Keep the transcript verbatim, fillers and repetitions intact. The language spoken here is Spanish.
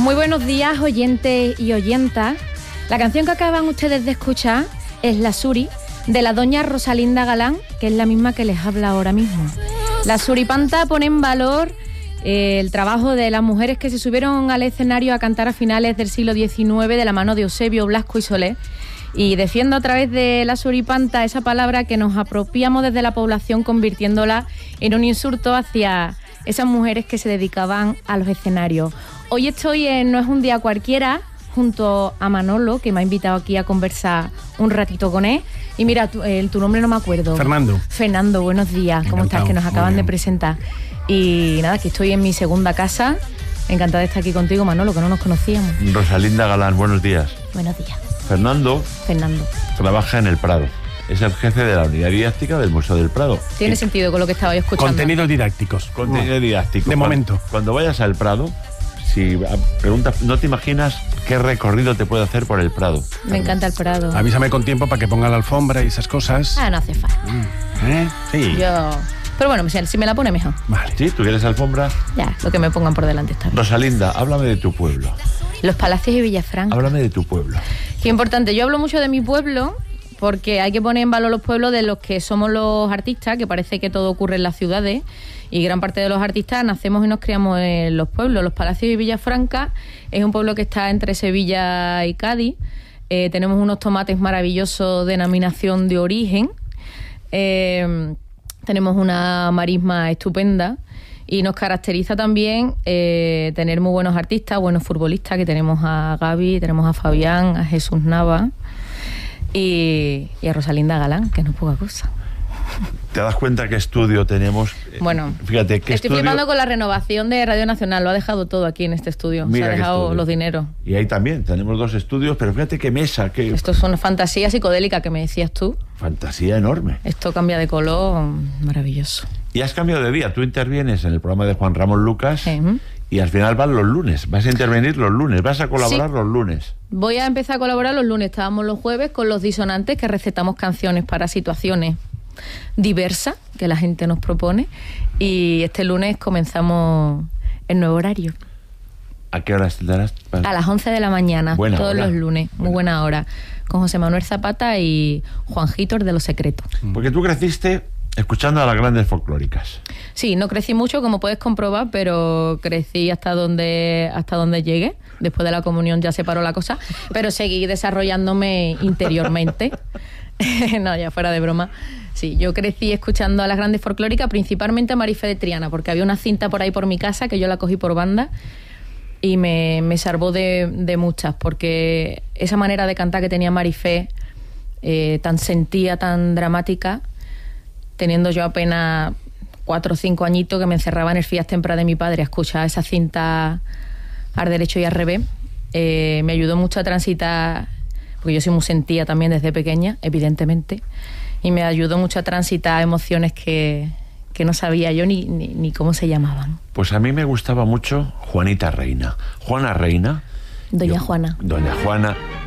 Muy buenos días, oyentes y oyentas. La canción que acaban ustedes de escuchar es La Suri, de la doña Rosalinda Galán, que es la misma que les habla ahora mismo. La Suripanta pone en valor eh, el trabajo de las mujeres que se subieron al escenario a cantar a finales del siglo diecinueve de la mano de Eusebio, Blasco y Solé, y defiendo a través de la Suripanta esa palabra que nos apropiamos desde la población, convirtiéndola en un insulto hacia esas mujeres que se dedicaban a los escenarios. Hoy estoy en No es un día cualquiera, junto a Manolo, que me ha invitado aquí a conversar un ratito con él. Y mira, tu, eh, tu nombre no me acuerdo. Fernando. Fernando, buenos días. ¿Cómo Encantado. estás? Que nos acaban de presentar. Y nada, que estoy en mi segunda casa. Encantada de estar aquí contigo, Manolo, que no nos conocíamos. Rosalinda Galán, buenos días. Buenos días. Fernando Fernando. trabaja en el Prado. Es el jefe de la unidad didáctica del Museo del Prado. Tiene Y sentido con lo que estaba yo escuchando. Contenidos didácticos. Contenido didáctico. De Cuando- momento. Cuando vayas al Prado, si preguntas, no te imaginas qué recorrido te puede hacer por el Prado. Me encanta el Prado. Avísame con tiempo para que ponga la alfombra y esas cosas. Ah, no hace falta. ¿Eh? Sí. Yo... Pero bueno, si si me la pone mejor. Vale. ¿Sí? ¿Tú quieres alfombra? Ya, lo que me pongan por delante está bien. Rosalinda, háblame de tu pueblo. Los Palacios y Villafranca. Háblame de tu pueblo. Qué importante. Yo hablo mucho de mi pueblo porque hay que poner en valor los pueblos de los que somos los artistas, que parece que todo ocurre en las ciudades, y gran parte de los artistas nacemos y nos criamos en los pueblos. Los Palacios y Villafranca es un pueblo que está entre Sevilla y Cádiz. Eh, tenemos unos tomates maravillosos, denominación de origen. Eh, tenemos una marisma estupenda. Y nos caracteriza también eh, tener muy buenos artistas, buenos futbolistas, que tenemos a Gaby, tenemos a Fabián, a Jesús Nava y, y a Rosalinda Galán, que no es poca cosa. ¿Te das cuenta qué estudio tenemos? Bueno, Fíjate, qué estoy estudio... flipando con la renovación de Radio Nacional, lo ha dejado todo aquí en este estudio, Mira se ha qué dejado estudio. los dineros. Y ahí también tenemos dos estudios, pero fíjate qué mesa, qué Esto es una fantasía psicodélica que me decías tú. fantasía enorme. Esto cambia de color, maravilloso. Y has cambiado de día. Tú intervienes en el programa de Juan Ramón Lucas Sí. y al final van los lunes. Vas a intervenir los lunes, vas a colaborar Sí. los lunes. Voy a empezar a colaborar los lunes. Estábamos los jueves con los disonantes, que recetamos canciones para situaciones diversas que la gente nos propone. Y este lunes comenzamos el nuevo horario. ¿A qué hora estarás? A las once de la mañana, Buena todos hora. los lunes. Muy Buena. buena hora. Con José Manuel Zapata y Juanjito de Los Secretos. Porque tú creciste escuchando a las grandes folclóricas. Sí, no crecí mucho, como puedes comprobar, pero crecí hasta donde hasta donde llegué. Después de la comunión ya se paró la cosa, pero seguí desarrollándome interiormente. No, ya fuera de broma. Sí, yo crecí escuchando a las grandes folclóricas, principalmente a Marifé de Triana, porque había una cinta por ahí por mi casa que yo la cogí por banda y me, me salvó de, de muchas, porque esa manera de cantar que tenía Marifé, eh, tan sentida, tan dramática, teniendo yo apenas cuatro o cinco añitos, que me encerraba en el Fiat Tempra de mi padre a escuchar esa cinta al derecho y al revés, eh, me ayudó mucho a transitar, porque yo soy muy sentida también desde pequeña, evidentemente, y me ayudó mucho a transitar emociones que, que no sabía yo ni, ni, ni cómo se llamaban. Pues a mí me gustaba mucho Juanita Reina. Juana Reina. Doña yo- Juana. Doña Juana.